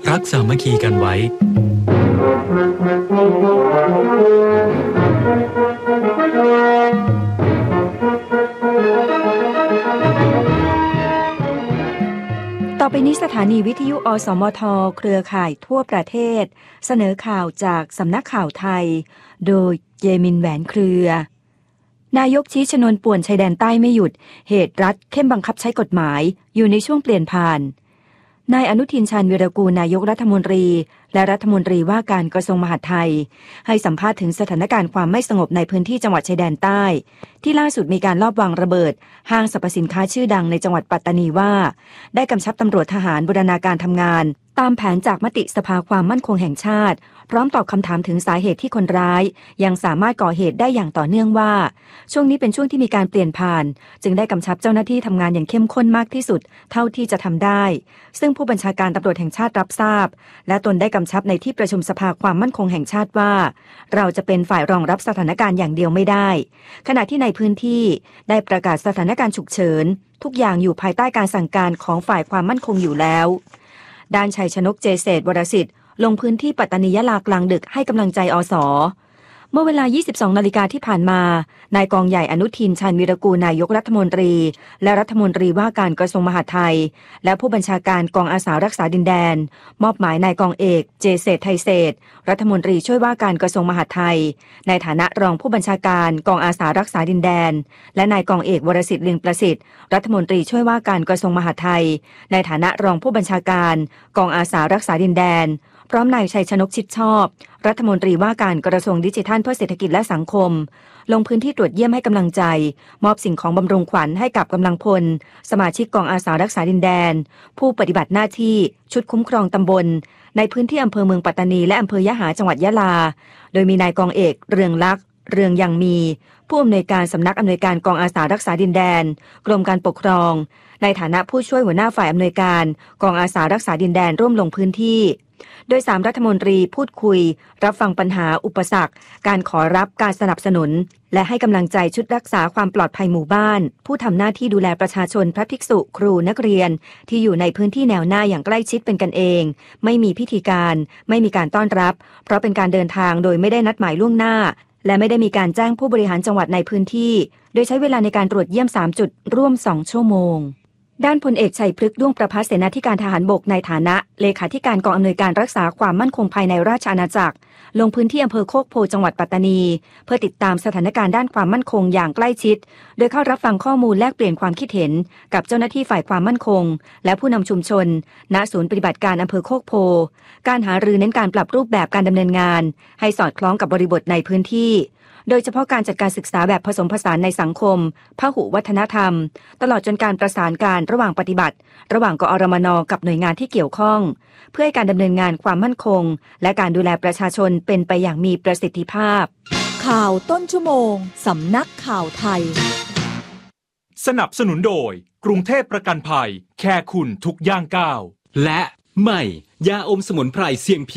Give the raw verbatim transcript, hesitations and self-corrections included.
รักสามัคคีกันไว้ต่อไปนี้สถานีวิทยุอสมทเครือข่ายทั่วประเทศเสนอข่าวจากสำนักข่าวไทยโดยเยมินแหวนเครือนายกชี้ชนวนป่วนชายแดนใต้ไม่หยุดเหตุรัฐเข้มบังคับใช้กฎหมายอยู่ในช่วงเปลี่ยนผ่านนายอนุทินชาญวีรกูลนายกรัฐมนตรีและรัฐมนตรีว่าการกระทรวงมหาดไทยให้สัมภาษณ์ถึงสถานการณ์ความไม่สงบในพื้นที่จังหวัดชายแดนใต้ที่ล่าสุดมีการลอบวางระเบิดห้างสรรพสินค้าชื่อดังในจังหวัดปัตตานีว่าได้กำชับตำรวจทหารบูรณาการทำงานตามแผนจากมติสภาความมั่นคงแห่งชาติพร้อมตอบคำถามถึงสาเหตุที่คนร้ายยังสามารถก่อเหตุได้อย่างต่อเนื่องว่าช่วงนี้เป็นช่วงที่มีการเปลี่ยนผ่านจึงได้กำชับเจ้าหน้าที่ทำงานอย่างเข้มข้นมากที่สุดเท่าที่จะทำได้ซึ่งผู้บัญชาการตำรวจแห่งชาติรับทราบและตนได้กำชับในที่ประชุมสภาความมั่นคงแห่งชาติว่าเราจะเป็นฝ่ายรองรับสถานการณ์อย่างเดียวไม่ได้ขณะที่ในพื้นที่ได้ประกาศสถานการณ์ฉุกเฉินทุกอย่างอยู่ภายใต้การสั่งการของฝ่ายความมั่นคงอยู่แล้วด้านชัยชนกเจเศษวรสิทธิ์ลงพื้นที่ปัตตานียะลากลางดึกให้กำลังใจอส.เมื่อเวลา ยี่สิบสองนาฬิกาที่ผ่านมานายกองใหญ่อนุทินชาญวีรกูลนายกรัฐมนตรีและรัฐมนตรีว่าการกระทรวงมหาดไทยและผู้บัญชาการกองอาสารักษาดินแดนมอบหมายนายกองเอกเจเศษไทยเศษรัฐมนตรีช่วยว่าการกระทรวงมหาดไทยในฐานะรองผู้บัญชาการกองอาสารักษาดินแดนและนายกองเอกวรสิทธิ์เลียงประสิทธิ์รัฐมนตรีช่วยว่าการกระทรวงมหาดไทยในฐานะรองผู้บัญชาการกองอาสารักษาดินแดนพร้อมนายชัยชนกชิดชอบรัฐมนตรีว่าการกระทรวงดิจิทัลเพื่อเศรษฐกิจและสังคมลงพื้นที่ตรวจเยี่ยมให้กำลังใจมอบสิ่งของบำรุงขวัญให้กับกำลังพลสมาชิกกองอาสารักษาดินแดนผู้ปฏิบัติหน้าที่ชุดคุ้มครองตำบลในพื้นที่อำเภอเมืองปัตตานีและอำเภอยะหาจังหวัดยะลาโดยมีนายกองเอกเรืองลักษณ์เรืองยังมีผู้อำนวยการสำนักอำนวยการกองอาสารักษาดินแดนกรมการปกครองในฐานะผู้ช่วยหัวหน้าฝ่ายอำนวยการกองอาสารักษาดินแดนร่วมลงพื้นที่โดยสามรัฐมนตรีพูดคุยรับฟังปัญหาอุปสรรคการขอรับการสนับสนุนและให้กำลังใจชุดรักษาความปลอดภัยหมู่บ้านผู้ทำหน้าที่ดูแลประชาชนพระภิกษุครูนักเรียนที่อยู่ในพื้นที่แนวหน้าอย่างใกล้ชิดเป็นกันเองไม่มีพิธีการไม่มีการต้อนรับเพราะเป็นการเดินทางโดยไม่ได้นัดหมายล่วงหน้าและไม่ได้มีการแจ้งผู้บริหารจังหวัดในพื้นที่โดยใช้เวลาในการตรวจเยี่ยมสามจุดร่วมสองชั่วโมงด้านพลเอกชัยพฤกษ์ด้วงประภัสเสนาธิการทหารบกในฐานะเลขาธิการกองอำนวยการรักษาความมั่นคงภายในราชอาณาจักรลงพื้นที่อำเภอโคกโพจังหวัดปัตตานีเพื่อติดตามสถานการณ์ด้านความมั่นคงอย่างใกล้ชิดโดยเข้ารับฟังข้อมูลแลกเปลี่ยนความคิดเห็นกับเจ้าหน้าที่ฝ่ายความมั่นคงและผู้นำชุมชนณศูนย์ปฏิบัติการอำเภอโคกโพการหารือเน้นการปรับรูปแบบการดำเนินงานให้สอดคล้องกับบริบทในพื้นที่โดยเฉพาะการจัดการศึกษาแบบผสมผสานในสังคมพหุวัฒนธรรมตลอดจนการประสานการระหว่างปฏิบัติระหว่างกอรมน.กับหน่วยงานที่เกี่ยวข้องเพื่อให้การดำเนินงานความมั่นคงและการดูแลประชาชนเป็นไปอย่างมีประสิทธิภาพข่าวต้นชั่วโมงสำนักข่าวไทยสนับสนุนโดยกรุงเทพประกันภัยแค่คุณทุกย่างก้าวและใหม่ยาอมสมุนไพรเสี่ยง